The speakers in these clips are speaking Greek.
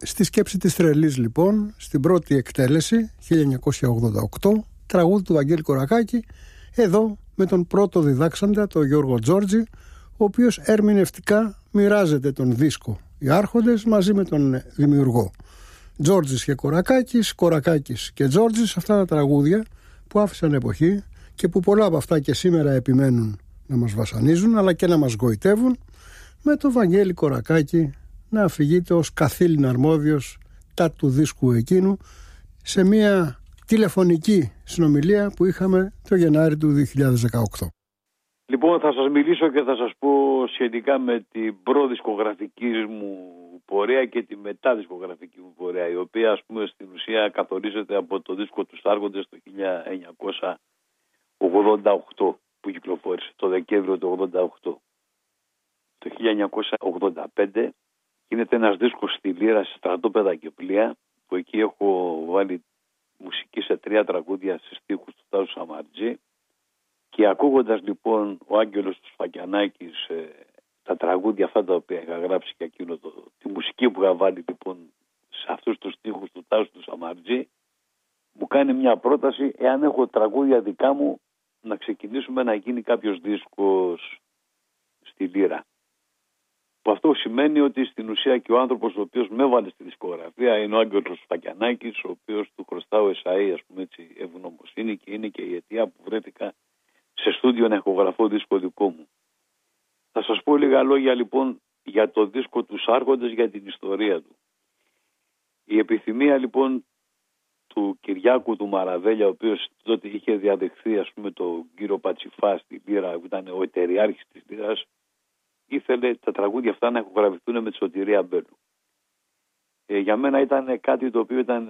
Στη σκέψη της τρελής λοιπόν, στην πρώτη εκτέλεση 1988, τραγούδι του Βαγγέλη Κορακάκη, εδώ με τον πρώτο διδάξαντα, τον Γιώργο Τζόρτζη, ο οποίος ερμηνευτικά μοιράζεται τον δίσκο «Οι Άρχοντες» μαζί με τον δημιουργό. Τζόρτζης και Κορακάκης, Κορακάκης και Τζόρτζης, αυτά τα τραγούδια που άφησαν εποχή και που πολλά από αυτά και σήμερα επιμένουν να μας βασανίζουν αλλά και να μας γοητεύουν, με το Βαγγέλη Κορακάκη να αφηγείται ως καθήλυνα αρμόδιος τα του δίσκου εκείνου σε μια τηλεφωνική συνομιλία που είχαμε το Γενάρη του 2018. Λοιπόν, θα σας μιλήσω και θα σας πω σχετικά με την προδισκογραφική μου πορεία και τη μεταδισκογραφική μου πορεία, η οποία ας πούμε στην ουσία καθορίζεται από το δίσκο τους Άρχοντες το 1988 που κυκλοφόρησε, το Δεκέμβριο του 1988. Το 1985 γίνεται ένας δίσκος στη Λύρα, σε στρατόπεδα και πλοία, που εκεί έχω βάλει μουσική σε 3 τραγούδια στις στίχους του Τάσου Σαμαρτζή, και ακούγοντας λοιπόν ο Άγγελος του Σφακιανάκης τα τραγούδια αυτά τα οποία είχα γράψει και εκείνο τη μουσική που είχα βάλει λοιπόν σε αυτούς τους στίχους του Τάσου του Σαμαρτζή, μου κάνει μια πρόταση, εάν έχω τραγούδια δικά μου, να ξεκινήσουμε να γίνει κάποιος δίσκος στη Λύρα. Που αυτό σημαίνει ότι στην ουσία και ο άνθρωπος ο οποίος με έβαλε στη δισκογραφία είναι ο Άγγελος Σφακιανάκης, ο οποίος του χρωστάω εσαΐ, ας πούμε έτσι, ευγνωμοσύνη, και είναι και η αιτία που βρέθηκα σε στούντιο να ηχογραφώ δίσκο δικό μου. Θα σας πω λίγα λόγια λοιπόν για το δίσκο τους Άρχοντες, για την ιστορία του. Η επιθυμία λοιπόν του Κυριάκου του Μαραβέλια, ο οποίος τότε είχε διαδεχθεί ας πούμε τον κύριο Πατσιφά στη Λύρα, που ήταν ο εταιριάρχης της Λύρας, ήθελε τα τραγούδια αυτά να ηχογραφηθούν με τη Σωτηρία Μπέλου. Για μένα ήταν κάτι το οποίο ήταν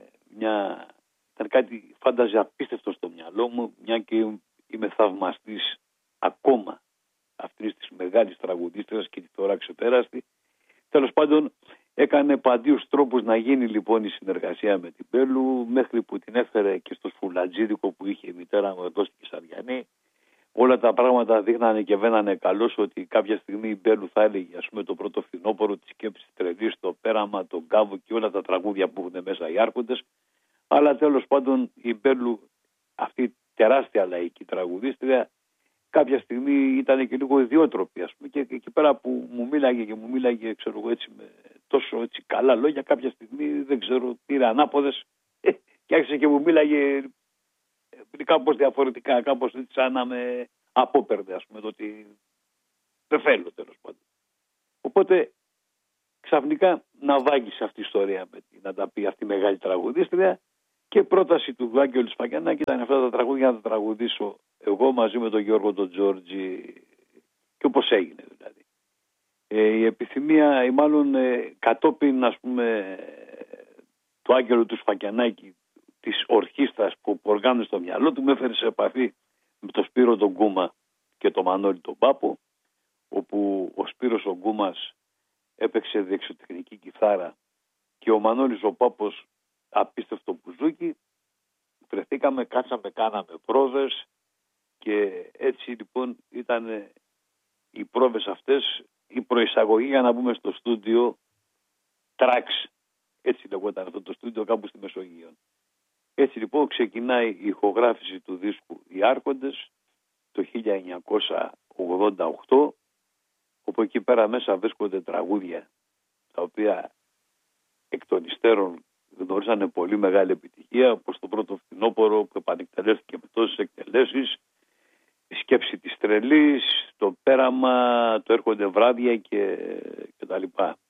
κάτι φάνταζε απίστευτο στο μυαλό μου, μια και είμαι θαυμαστής ακόμα αυτής της μεγάλης τραγουδίστρας και τη τώρα ξεπέραστη. Τέλος πάντων, έκανε παντίους τρόπους να γίνει λοιπόν η συνεργασία με την Μπέλου, μέχρι που την έφερε και στο σφουλατζίδικο που είχε η μητέρα μου εδώ στη Κεσαριανή. Όλα τα πράγματα δείχνανε και βαίνανε καλώς ότι κάποια στιγμή η Μπέλου θα έλεγε, ας πούμε, το πρώτο φθινόπωρο, τη σκέψη τρελής, το πέραμα, τον κάβο και όλα τα τραγούδια που έχουν μέσα οι Άρχοντες. Αλλά τέλος πάντων η Μπέλου, αυτή η τεράστια λαϊκή τραγουδίστρια, κάποια στιγμή ήταν και λίγο ιδιότροπη, ας πούμε, και εκεί πέρα που μου μίλαγε, ξέρω εγώ, έτσι, με τόσο έτσι καλά λόγια, κάποια στιγμή δεν ξέρω, πήρε ανάποδες και άρχισε και μου μίλαγε κάπως διαφορετικά, κάπως σαν να με απόπερδε, ας πούμε, το ότι δεν θέλω, τέλος πάντων. Οπότε ξαφνικά να βάγισε αυτή η ιστορία να τα πει αυτή η μεγάλη τραγουδίστρια, και πρόταση του Άγγελου Σφακιανάκη ήταν αυτά τα τραγούδια να τα τραγουδήσω εγώ μαζί με τον Γιώργο τον Τζόρτζη, και όπως έγινε δηλαδή. Η επιθυμία, ή μάλλον κατόπιν, ας πούμε, του Άγγελου του Σφακιανάκη, της ορχήστρας που οργάνωσε στο μυαλό του, με έφερε σε επαφή με τον Σπύρο τον Γκούμα και τον Μανώλη τον Πάπο, όπου ο Σπύρος ο Γκούμας έπαιξε διεξοτεχνική κιθάρα και ο Μανώλης ο Πάπος απίστευτο μπουζούκι. Βρεθήκαμε, κάτσαμε, κάναμε πρόβες, και έτσι λοιπόν ήταν οι πρόβες αυτές η προεισαγωγή για να μπούμε στο στούντιο Trax, έτσι λεγόταν αυτό το στούντιο κάπου στη Μεσογείο. Έτσι λοιπόν ξεκινάει η ηχογράφηση του δίσκου «Οι Άρχοντες» το 1988, όπου εκεί πέρα μέσα βρίσκονται τραγούδια τα οποία εκ των υστέρων γνωρίζανε πολύ μεγάλη επιτυχία, όπως το πρώτο φθινόπωρο που επανεκτελέστηκε με τόσες εκτελέσεις, η σκέψη της τρελής, το πέραμα, το έρχονται βράδια και τα λοιπά.